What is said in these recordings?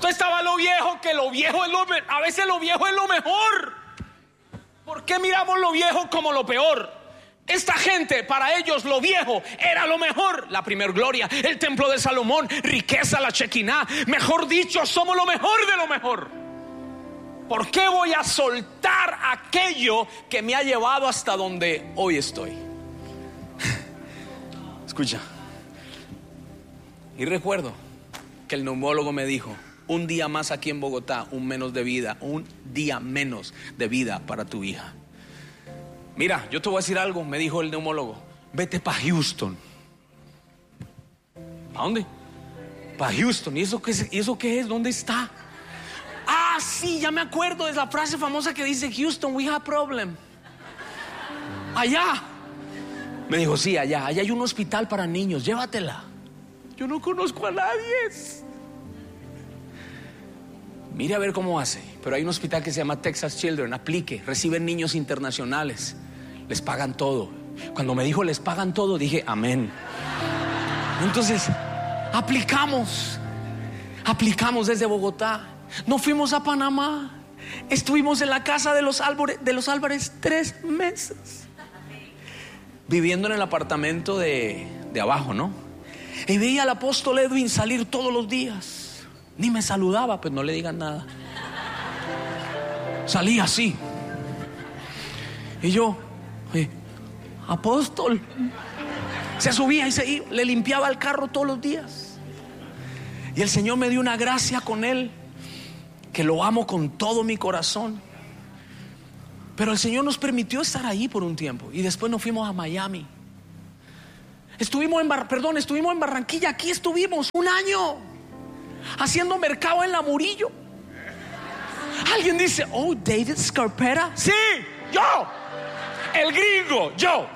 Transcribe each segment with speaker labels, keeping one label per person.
Speaker 1: Entonces estaba lo viejo, que lo viejo es a veces lo viejo es lo mejor. ¿Por qué miramos lo viejo como lo peor? Esta gente, para ellos lo viejo era lo mejor. La primer gloria, el templo de Salomón, riqueza, la Shekinah. Mejor dicho, somos lo mejor de lo mejor. ¿Por qué voy a soltar aquello que me ha llevado hasta donde hoy estoy? Escucha. Y recuerdo que el neumólogo me dijo: un día más aquí en Bogotá, un día menos de vida para tu hija. Mira, yo te voy a decir algo, me dijo el neumólogo: vete para Houston. ¿A dónde? Para Houston. ¿Y eso qué es? ¿Dónde está? Ah, sí, ya me acuerdo de la frase famosa que dice: Houston, we have problem. Allá. Me dijo: sí, allá hay un hospital para niños, llévatela. Yo no conozco a nadie. Mire a ver cómo hace. Pero hay un hospital que se llama Texas Children. Aplique, reciben niños internacionales, les pagan todo. Cuando me dijo les pagan todo, dije amén. Entonces aplicamos desde Bogotá. Nos fuimos a Panamá. Estuvimos en la casa de los Álvarez 3 meses, viviendo en el apartamento de abajo, ¿no? Y veía al apóstol Edwin salir todos los días. Ni me saludaba, pues no le digan nada. Salía así. Y yo: apóstol. Se subía y le limpiaba el carro todos los días. Y el Señor me dio una gracia con él, que lo amo con todo mi corazón. Pero el Señor nos permitió estar ahí por un tiempo. Y después nos fuimos a Miami. Estuvimos en Barranquilla. Aquí estuvimos un año haciendo mercado en La Murillo. Alguien dice: oh, David Scarpetta. Sí, yo, el gringo, yo.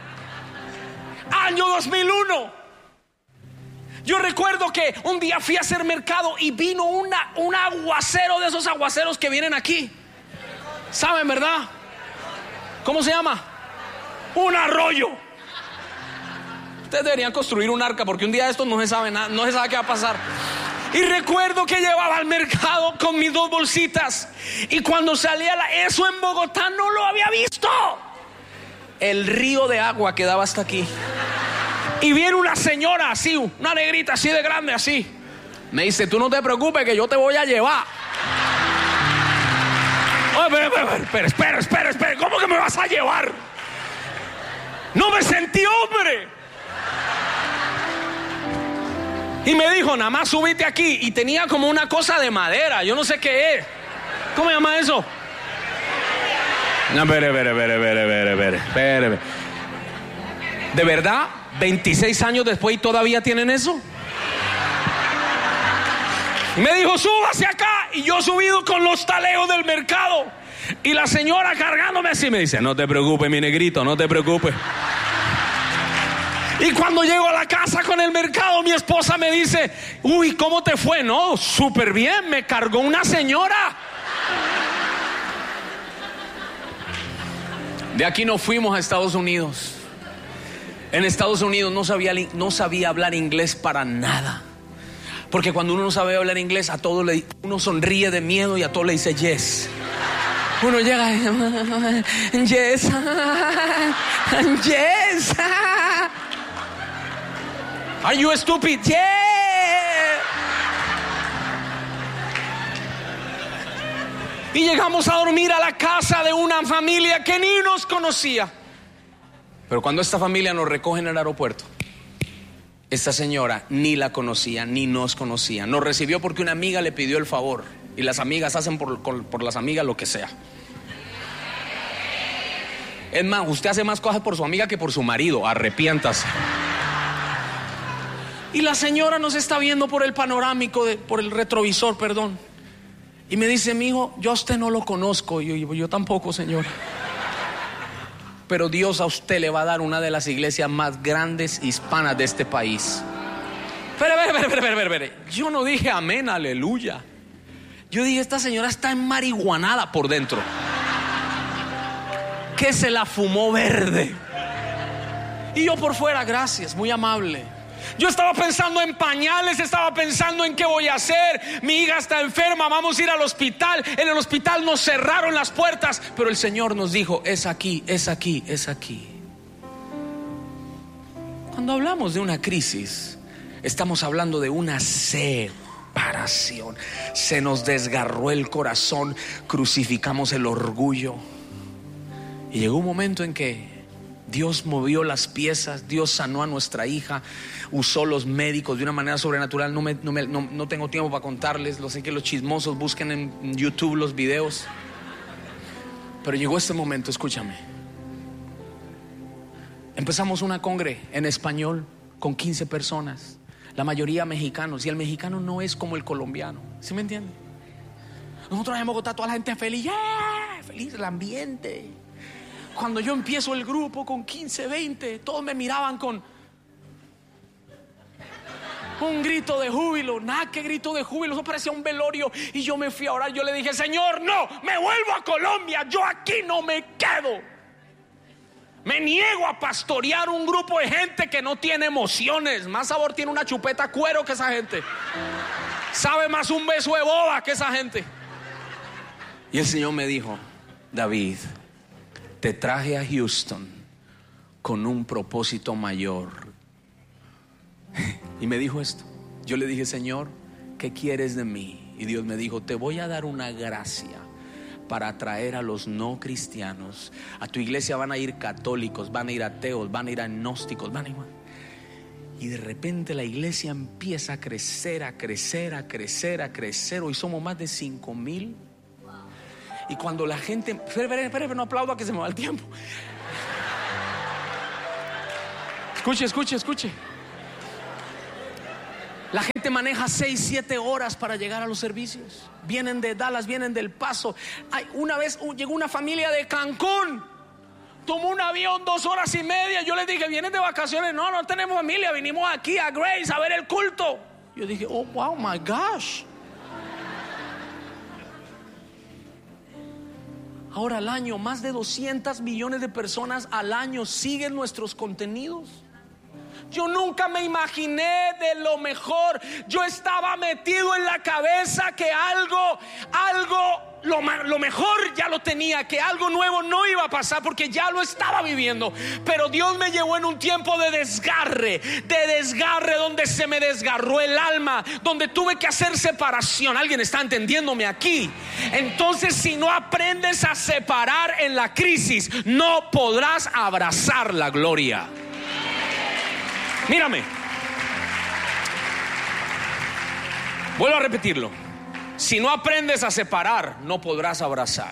Speaker 1: Año 2001. Yo recuerdo que un día fui a hacer mercado y vino un aguacero, de esos aguaceros que vienen aquí. ¿Saben, verdad? ¿Cómo se llama? Un arroyo. Ustedes deberían construir un arca, porque un día de estos no se sabe nada, no se sabe qué va a pasar. Y recuerdo que llevaba al mercado con mis 2 bolsitas. Y cuando salía eso en Bogotá no lo había visto. El río de agua que daba hasta aquí. Y viene una señora así, una negrita así de grande así. Me dice: tú no te preocupes, que yo te voy a llevar. Espera. ¿Cómo que me vas a llevar? No me sentí hombre. Y me dijo: nada más subite aquí. Y tenía como una cosa de madera, yo no sé qué es. ¿Cómo se llama eso? No, espere. ¿De verdad? 26 años después y todavía tienen eso. Y me dijo: súbase acá. Y yo subido con los taleos del mercado. Y la señora cargándome así me dice: no te preocupes, mi negrito, no te preocupes. Y cuando llego a la casa con el mercado, mi esposa me dice: uy, ¿cómo te fue? No, súper bien, me cargó una señora. De aquí nos fuimos a Estados Unidos. En Estados Unidos no sabía hablar inglés para nada. Porque cuando uno no sabe hablar inglés, a todo uno sonríe de miedo y a todo le dice yes. Uno llega y yes, yes. Are you stupid? Yeah. Y llegamos a dormir a la casa de una familia que ni nos conocía. Pero cuando esta familia nos recoge en el aeropuerto, esta señora ni la conocía ni nos conocía. Nos recibió porque una amiga le pidió el favor. Y las amigas hacen por las amigas lo que sea. Es más, usted hace más cosas por su amiga que por su marido. Arrepiéntase. Y la señora nos está viendo por el panorámico, por el retrovisor, perdón. Y me dice: mijo, yo a usted no lo conozco. Yo tampoco, señora. Pero Dios a usted le va a dar una de las iglesias más grandes hispanas de este país. Espere. Yo no dije amén, aleluya. Yo dije: esta señora está enmarihuanada por dentro. Que se la fumó verde. Y yo por fuera: gracias, muy amable. Yo estaba pensando en pañales, estaba pensando en qué voy a hacer. Mi hija está enferma, vamos a ir al hospital. En el hospital nos cerraron las puertas, pero el Señor nos dijo: es aquí, es aquí, es aquí. Cuando hablamos de una crisis, estamos hablando de una separación. Se nos desgarró el corazón, crucificamos el orgullo. Y llegó un momento en que Dios movió las piezas, Dios sanó a nuestra hija, usó los médicos de una manera sobrenatural. No tengo tiempo para contarles, lo sé que los chismosos busquen en YouTube los videos. Pero llegó este momento, escúchame. Empezamos una congre en español con 15 personas, la mayoría mexicanos, y el mexicano no es como el colombiano, ¿sí me entienden? Nosotros en Bogotá toda la gente feliz, ¡yeah! Feliz el ambiente. Cuando yo empiezo el grupo con 15, 20, todos me miraban con un grito de júbilo. Nada que grito de júbilo, eso parecía un velorio. Y yo me fui a orar, yo le dije: Señor, no, me vuelvo a Colombia, yo aquí no me quedo. Me niego a pastorear un grupo de gente que no tiene emociones. Más sabor tiene una chupeta cuero que esa gente. Sabe más un beso de boba que esa gente. Y el Señor me dijo: David, te traje a Houston con un propósito mayor. Y me dijo esto. Yo le dije: Señor, ¿qué quieres de mí? Y Dios me dijo: te voy a dar una gracia para atraer a los no cristianos. A tu iglesia van a ir católicos, van a ir ateos, van a ir agnósticos, van a ir... Y de repente la iglesia empieza a crecer, a crecer, a crecer, a crecer. Hoy somos más de 5,000. Y cuando la gente... Espera, no aplaudo, que se me va el tiempo. Escuche. La gente maneja 6, 7 horas para llegar a los servicios. Vienen de Dallas, vienen del Paso. Una vez llegó una familia de Cancún, tomó un avión 2 horas y media. Yo les dije: ¿vienen de vacaciones? No, no tenemos familia, vinimos aquí a Grace a ver el culto. Yo dije: oh, wow, my gosh. Ahora al año, más de 200 millones de personas al año siguen nuestros contenidos. Yo nunca me imaginé de lo mejor. Yo estaba metido en la cabeza que lo mejor ya lo tenía, que algo nuevo no iba a pasar porque ya lo estaba viviendo. Pero Dios me llevó en un tiempo de desgarre, donde se me desgarró el alma, donde tuve que hacer separación. ¿Alguien está entendiéndome aquí? Entonces, si no aprendes a separar en la crisis, no podrás abrazar la gloria. Mírame. Vuelvo a repetirlo. Si no aprendes a separar, no podrás abrazar.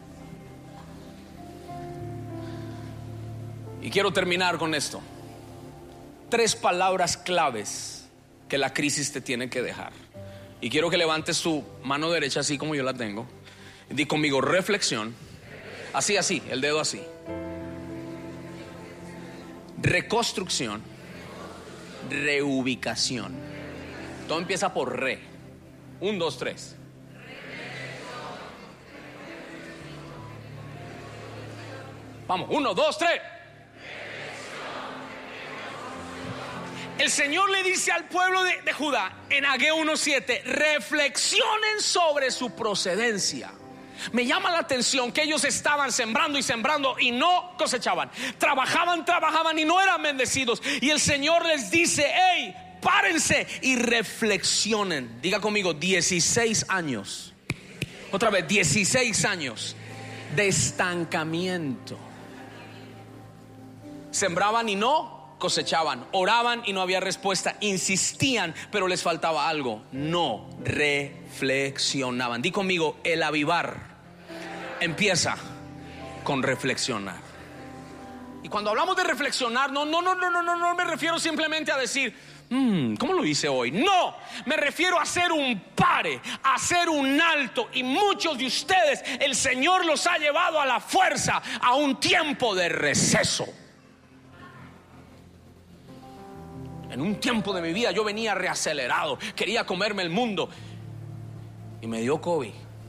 Speaker 1: Y quiero terminar con esto. 3 palabras claves que la crisis te tiene que dejar. Y quiero que levantes tu mano derecha así como yo la tengo. Di conmigo: reflexión. Así, el dedo así. Reconstrucción. Reubicación. Todo empieza por re. 1, 2, 3. Vamos, 1, 2, 3. El Señor le dice al pueblo de Judá en Ageo 1:7: reflexionen sobre su procedencia. Me llama la atención que ellos estaban sembrando y sembrando y no cosechaban. Trabajaban y no eran bendecidos. Y el Señor les dice: hey, párense y reflexionen. Diga conmigo: 16 años. Otra vez, 16 años de estancamiento. Sembraban y no cosechaban. Oraban y no había respuesta. Insistían, pero les faltaba algo. No reflexionaban. Di conmigo: el avivar empieza con reflexionar. Y cuando hablamos de reflexionar, no me refiero simplemente a decir: ¿cómo lo hice hoy? No, me refiero a hacer un pare, a hacer un alto. Y muchos de ustedes, el Señor los ha llevado a la fuerza a un tiempo de receso. En un tiempo de mi vida yo venía reacelerado, quería comerme el mundo y me dio COVID.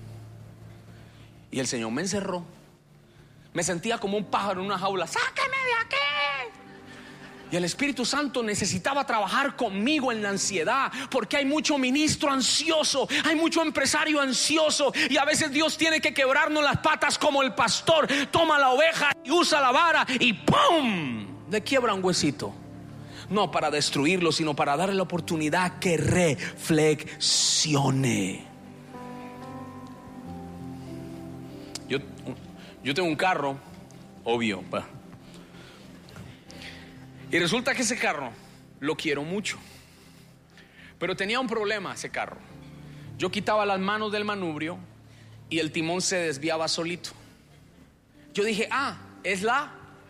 Speaker 1: Y el Señor me encerró. Me sentía como un pájaro en una jaula. ¡Sáqueme de aquí! Y el Espíritu Santo necesitaba trabajar conmigo en la ansiedad, porque hay mucho ministro ansioso, hay mucho empresario ansioso, y a veces Dios tiene que quebrarnos las patas como el pastor toma la oveja y usa la vara y ¡pum!, le quiebra un huesito. No para destruirlo, sino para darle la oportunidad que reflexione. Yo tengo un carro, obvio, y resulta que ese carro lo quiero mucho, pero tenía un problema ese carro. Yo quitaba las manos del manubrio y el timón se desviaba solito. Yo dije, es la...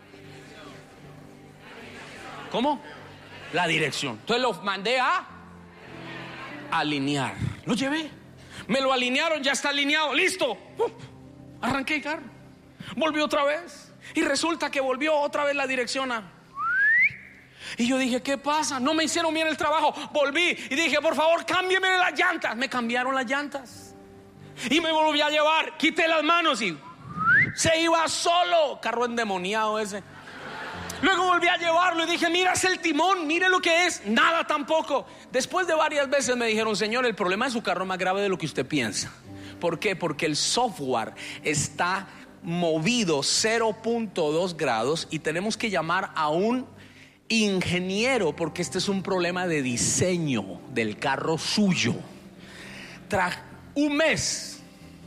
Speaker 1: ¿Cómo? La dirección. Entonces lo mandé a alinear. Lo llevé, me lo alinearon, ya está alineado, listo. Arranqué el carro, volvió otra vez, y resulta que volvió otra vez la dirección a... Y yo dije, ¿qué pasa? No me hicieron bien el trabajo. Volví y dije, por favor, cámbienme las llantas. Me cambiaron las llantas y me volví a llevar. Quité las manos y se iba solo. Carro endemoniado ese. Luego volví a llevarlo y dije, mira, es el timón, mire lo que es. Nada tampoco. Después de varias veces me dijeron, señor, el problema de su carro es más grave de lo que usted piensa. ¿Por qué? Porque el software está movido 0.2 grados y tenemos que llamar a un ingeniero, porque este es un problema de diseño del carro suyo. Tras un mes,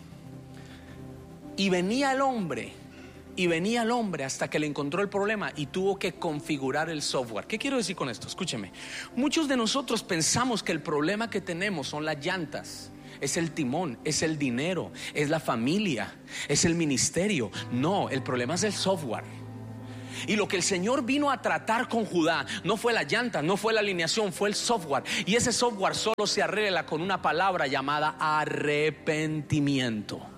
Speaker 1: y venía el hombre hasta que le encontró el problema y tuvo que configurar el software. ¿Qué quiero decir con esto? Escúcheme. Muchos de nosotros pensamos que el problema que tenemos son las llantas, es el timón, es el dinero, es la familia, es el ministerio. No, el problema es el software. Y lo que el Señor vino a tratar con Judá no fue la llanta, no fue la alineación, fue el software. Y ese software solo se arregla con una palabra llamada arrepentimiento.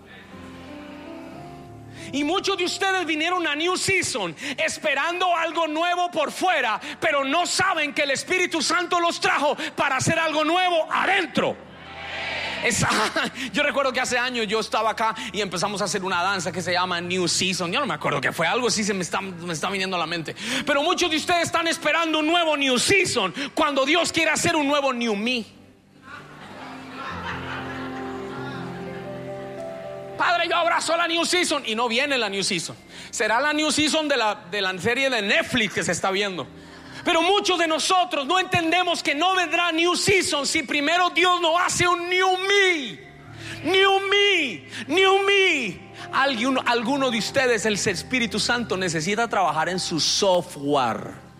Speaker 1: Y muchos de ustedes vinieron a New Season esperando algo nuevo por fuera, pero no saben que el Espíritu Santo los trajo para hacer algo nuevo adentro. Yo recuerdo que hace años yo estaba acá y empezamos a hacer una danza que se llama New Season. Yo no me acuerdo qué fue, algo así me está viniendo a la mente. Pero muchos de ustedes están esperando un nuevo New Season cuando Dios quiere hacer un nuevo New Me. Padre, yo abrazo la New Season, y no viene la New Season. Será la New Season de la serie de Netflix que se está viendo. Pero muchos de nosotros no entendemos que no vendrá New Season si primero Dios no hace un New Me. New Me, New Me. Alguno de ustedes, el Espíritu Santo necesita trabajar en su software.